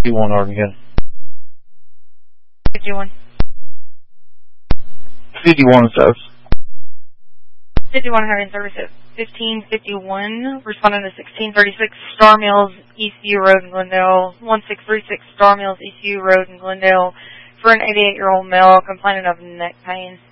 51 Arden. 51. 51 service. 51 having service at 1551, responding to 1636 Star Mills, ECU Road in Glendale, 1636 Star Mills, ECU Road in Glendale, for an 88-year-old male complaining of neck pain.